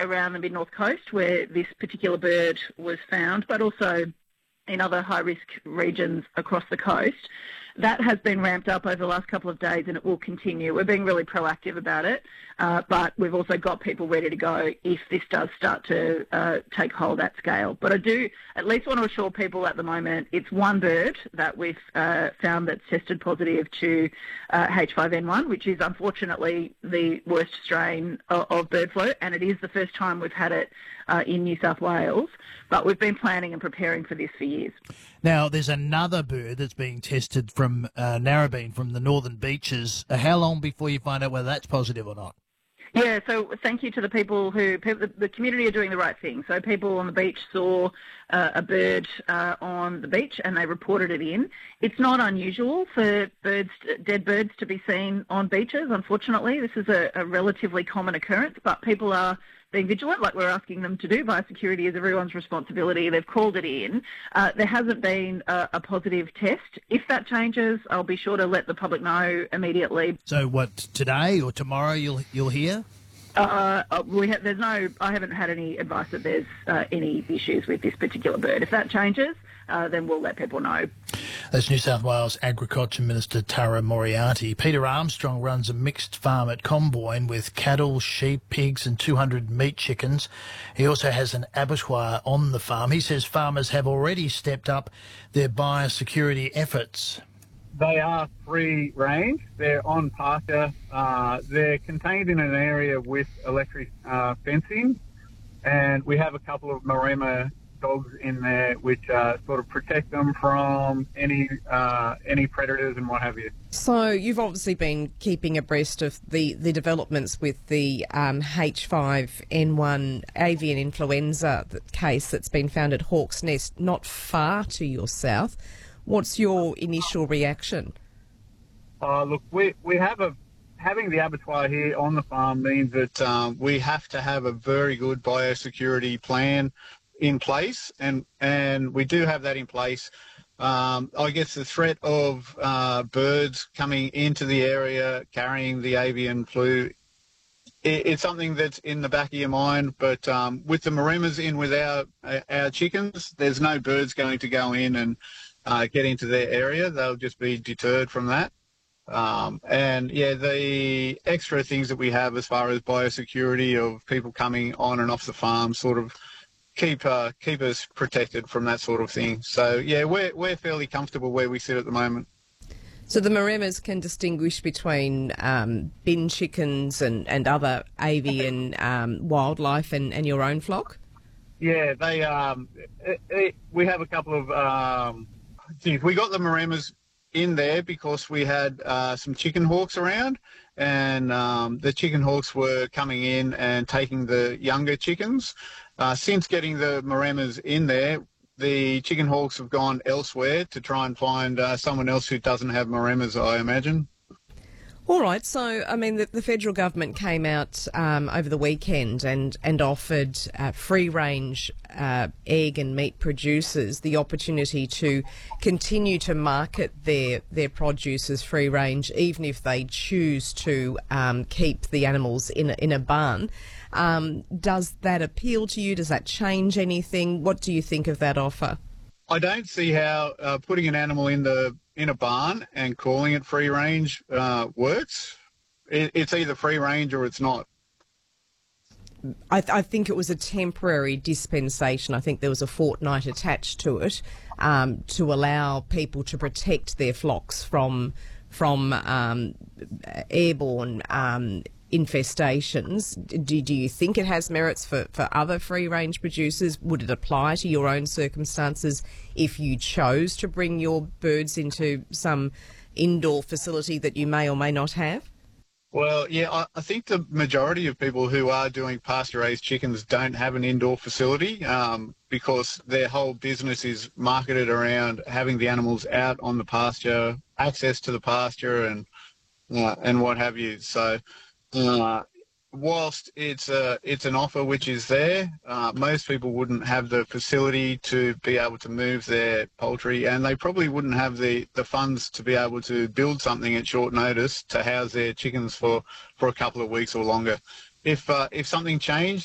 around the mid-north coast where this particular bird was found, but also in other high-risk regions across the coast. That has been ramped up over the last couple of days, and it will continue. We're being really proactive about it, but we've also got people ready to go if this does start to take hold at scale. But I do at least want to assure people at the moment it's one bird that we've found that's tested positive to H5N1, which is unfortunately the worst strain of bird flu, and it is the first time we've had it in New South Wales. But we've been planning and preparing for this for years. Now, there's another bird that's being tested from Narrabeen, from the northern beaches. How long before you find out whether that's positive or not? Yeah, so thank you to the people the community are doing the right thing. So people on the beach saw a bird on the beach and they reported it in. It's not unusual for dead birds to be seen on beaches, unfortunately. This is a relatively common occurrence, but people are being vigilant, like we're asking them to do. Biosecurity is everyone's responsibility. They've called it in. There hasn't been a positive test. If that changes, I'll be sure to let the public know immediately. So what, today or tomorrow you'll hear? I haven't had any advice that there's any issues with this particular bird. If that changes, then we'll let people know. That's New South Wales Agriculture Minister Tara Moriarty. Peter Armstrong runs a mixed farm at Comboyne with cattle, sheep, pigs and 200 meat chickens. He also has an abattoir on the farm. He says farmers have already stepped up their biosecurity efforts. They are free range. They're on pasture. They're contained in an area with electric fencing, and we have a couple of Maremma dogs in there which sort of protect them from any predators and what have you. So you've obviously been keeping abreast of the developments with the H5N1 avian influenza case that's been found at Hawk's Nest, not far to your south. What's your initial reaction? Look, we have having the abattoir here on the farm means that we have to have a very good biosecurity plan in place, and we do have that in place. I guess the threat of birds coming into the area carrying the avian flu, it's something that's in the back of your mind, but with the Maremmas in with our chickens, there's no birds going to go in and get into their area. They'll just be deterred from that. And yeah, the extra things that we have as far as biosecurity of people coming on and off the farm sort of keep us protected from that sort of thing. So yeah, we're fairly comfortable where we sit at the moment. So the Maremmas can distinguish between bin chickens and other avian wildlife and your own flock? Yeah, they we have a couple of we got the Maremmas in there because we had some chicken hawks around, and the chicken hawks were coming in and taking the younger chickens. Since getting the Maremmas in there, the chicken hawks have gone elsewhere to try and find someone else who doesn't have Maremmas, I imagine. All right, so, I mean, the federal government came out over the weekend and offered free-range egg and meat producers the opportunity to continue to market their produce as free-range, even if they choose to keep the animals in a barn. Does that appeal to you? Does that change anything? What do you think of that offer? I don't see how putting an animal in a barn and calling it free range works. It's either free range or it's not. I think it was a temporary dispensation. I think there was a fortnight attached to it to allow people to protect their flocks from airborne infestations. Do you think it has merits for other free-range producers? Would it apply to your own circumstances if you chose to bring your birds into some indoor facility that you may or may not have? Well, yeah, I think the majority of people who are doing pasture-raised chickens don't have an indoor facility because their whole business is marketed around having the animals out on the pasture, access to the pasture and what have you. So whilst it's an offer which is there, most people wouldn't have the facility to be able to move their poultry, and they probably wouldn't have the funds to be able to build something at short notice to house their chickens for a couple of weeks or longer. If something changed